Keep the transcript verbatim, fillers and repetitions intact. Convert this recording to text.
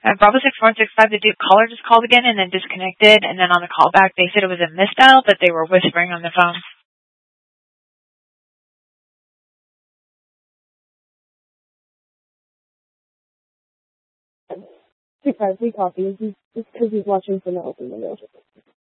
Uh, Bravo six four six five, the dude caller just called again and then disconnected, and then on the callback they said it was a misdial, but they were whispering on the phone. Because he copies. It's because he's watching for the open window.